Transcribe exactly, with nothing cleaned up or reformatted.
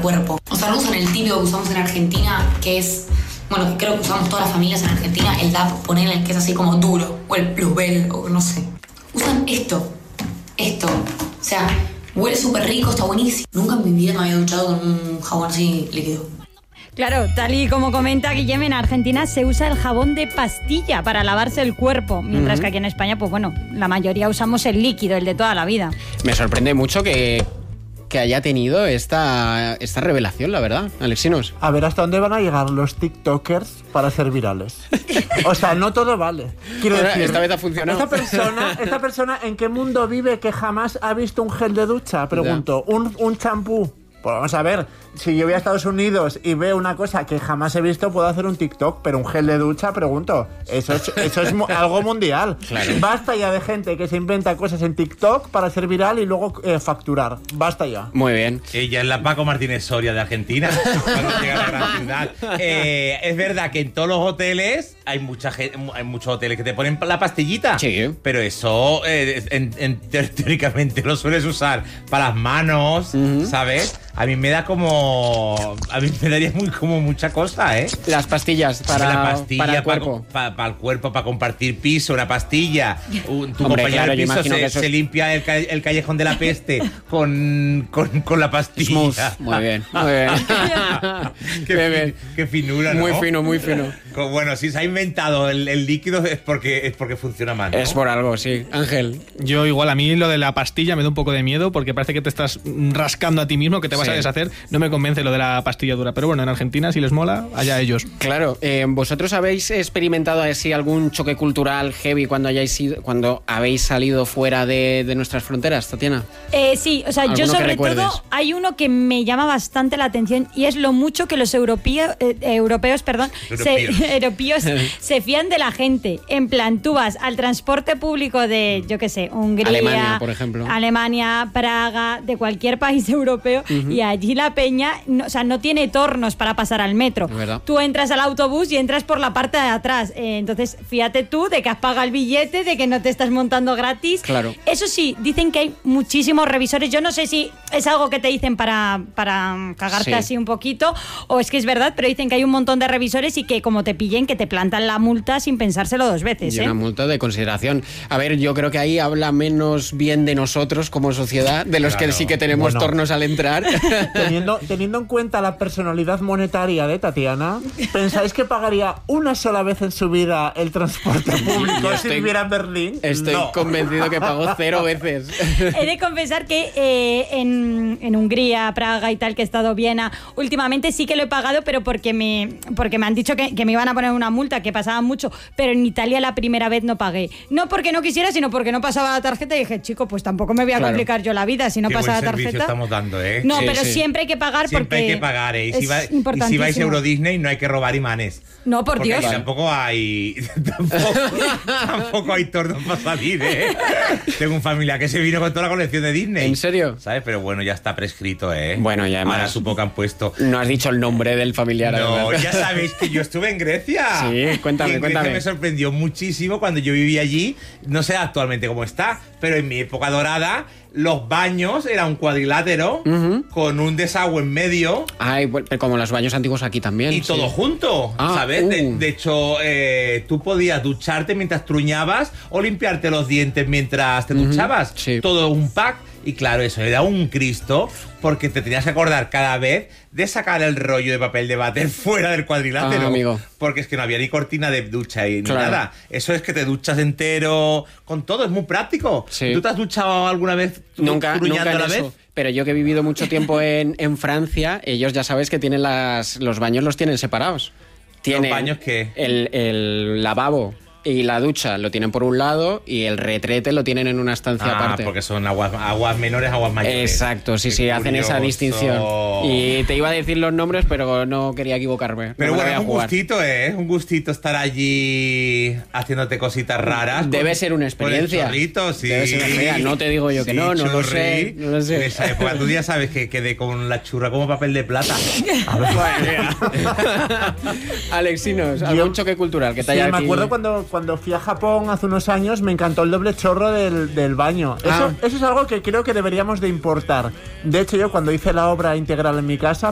cuerpo. O sea, no usan el típico que usamos en Argentina, que es, bueno, que creo que usamos todas las familias en Argentina, el D A P, ponele, que es así como duro, o el Plusbel, o no sé. Usan esto, esto. O sea, huele súper rico, está buenísimo. Nunca en mi vida me había duchado con un jabón así líquido. Claro, tal y como comenta Guillem, en Argentina se usa el jabón de pastilla para lavarse el cuerpo, mientras uh-huh. que aquí en España, pues bueno, la mayoría usamos el líquido, el de toda la vida. Me sorprende mucho que, que haya tenido esta, esta revelación, la verdad, Alexinos. A ver hasta dónde van a llegar los TikTokers para ser virales. O sea, no todo vale. Quiero Ahora, decir, esta vez ha funcionado. Esta persona, esta persona, ¿en qué mundo vive que jamás ha visto un gel de ducha? Pregunto, un, un champú. Pues vamos a ver, si yo voy a Estados Unidos y veo una cosa que jamás he visto, puedo hacer un TikTok, pero un gel de ducha, pregunto, eso es, eso es algo mundial. Claro. Basta ya de gente que se inventa cosas en TikTok para ser viral y luego eh, facturar. Basta ya. Muy bien. Ella es la Paco Martínez Soria de Argentina, cuando llega a la gran ciudad. Eh, es verdad que en todos los hoteles hay mucha gente, hay muchos hoteles que te ponen la pastillita. Sí. Pero eso, eh, en, en, teóricamente, lo sueles usar para las manos, uh-huh. ¿sabes? A mí me da como... A mí me daría muy, como mucha cosa, ¿eh? Las pastillas para, la pastilla para el cuerpo. Para, para el cuerpo, para compartir piso, una pastilla. Un, tu Hombre, compañero claro, de piso se, se es... limpia el, el callejón de la peste con, con, con la pastilla. Smooth. Muy bien, muy bien. qué, qué, bien. qué finura, ¿no? Muy fino, muy fino. Bueno, si se ha inventado el, el líquido es porque, es porque funciona mal, ¿no? Es por algo, sí. Ángel. Yo igual, a mí lo de la pastilla me da un poco de miedo porque parece que te estás rascando a ti mismo, que te vas sí. a deshacer. No me convence lo de la pastilla dura, pero bueno, en Argentina si les mola, allá ellos. Claro, eh, ¿vosotros habéis experimentado así algún choque cultural heavy cuando hayáis ido, cuando habéis salido fuera de, de nuestras fronteras, Tatiana? Eh, sí, o sea, yo sobre todo hay uno que me llama bastante la atención y es lo mucho que los europeo, eh, europeos, perdón, europeos, se, europeos se fían de la gente. En plan, tú vas al transporte público de, yo qué sé, Hungría, Alemania, por ejemplo, Alemania, Praga, de cualquier país europeo, uh-huh. y allí la peña, no, o sea, no tiene tornos para pasar al metro. Tú entras al autobús y entras por la parte de atrás. Eh, entonces, fíjate tú de que has pagado el billete, de que no te estás montando gratis. Claro. Eso sí, dicen que hay muchísimos revisores. Yo no sé si es algo que te dicen para, para cagarte sí. así un poquito, o es que es verdad, pero dicen que hay un montón de revisores y que como te pillen, que te plantan la multa sin pensárselo dos veces. Y ¿eh? una multa de consideración. A ver, yo creo que ahí habla menos bien de nosotros como sociedad, de los claro. que sí que tenemos bueno. tornos al entrar. Teniendo, teniendo en cuenta la personalidad monetaria de Tatiana, ¿pensáis que pagaría una sola vez en su vida el transporte público si viviera en Berlín? Estoy no. convencido que pagó cero veces. He de confesar que eh, en, en Hungría, Praga y tal, que he estado Viena, últimamente sí que lo he pagado, pero porque me, porque me han dicho que, que me iban a poner una multa, que pasaba mucho, pero en Italia la primera vez no pagué. No porque no quisiera, sino porque no pasaba la tarjeta y dije, chico, pues tampoco me voy a claro. complicar yo la vida si no Qué pasa buen la tarjeta. estamos dando, ¿eh? No, sí, pero sí. siempre hay que pagar siempre porque hay que pagar, ¿eh? Y si, va, y si vais a Euro Disney no hay que robar imanes. No, por porque Dios. Tampoco hay tampoco, tampoco hay tornos para salir, ¿eh? Tengo un familiar que se vino con toda la colección de Disney. ¿En serio? ¿Sabes? Pero bueno, ya está prescrito, ¿eh? Bueno, ya además. Ahora supongo que han puesto... No has dicho el nombre del familiar. No, además. Ya sabéis que yo estuve en Grecia. Sí, cuéntame, y en cuéntame. Grecia me sorprendió muchísimo cuando yo vivía allí. No sé actualmente cómo está, pero en mi época dorada... Los baños era un cuadrilátero uh-huh. con un desagüe en medio. Ay, como los baños antiguos aquí también. Y sí. todo junto, ah, ¿sabes? Uh. De, de hecho, eh, tú podías ducharte mientras truñabas o limpiarte los dientes mientras te uh-huh. duchabas. Sí. Todo un pack. Y claro, eso era un Cristo, porque te tenías que acordar cada vez de sacar el rollo de papel de váter fuera del cuadrilátero. Ah, amigo. Porque es que no había ni cortina de ducha y ni claro. nada. Eso es que te duchas entero con todo, es muy práctico. Sí. ¿Tú te has duchado alguna vez nunca, nunca en a la eso. vez? Pero yo que he vivido mucho tiempo en, en Francia, ellos ya sabes que tienen las, los baños los tienen separados. Tienen ¿Los baños qué? El, el lavabo y la ducha lo tienen por un lado y el retrete lo tienen en una estancia ah, aparte. Porque son aguas, aguas menores, aguas mayores. Exacto, sí, Qué sí, curioso. Hacen esa distinción. Y te iba a decir los nombres, pero no quería equivocarme. Pero no bueno, es un jugar. gustito, ¿eh? Es un gustito estar allí haciéndote cositas raras. Debe con, ser una experiencia. Con el chorrito, sí. Debe ser una experiencia. No te digo yo que sí, no, no chorri, lo sé. No lo sé. En esa época, tú ya sabes que quedé con la churra como papel de plata. A ver, Alexinos, algún choque cultural que te sí, haya me aquí... acuerdo cuando, cuando fui a Japón hace unos años, me encantó el doble chorro del, del baño. Eso, ah. eso es algo que creo que deberíamos de importar. De hecho, yo cuando hice la obra integral en mi casa